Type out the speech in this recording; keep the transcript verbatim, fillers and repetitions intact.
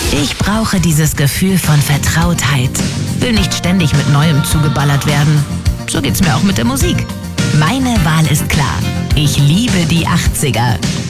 Ich brauche dieses Gefühl von Vertrautheit. Will nicht ständig mit Neuem zugeballert werden. So geht's mir auch mit der Musik. Meine Wahl ist klar. Ich liebe die achtziger.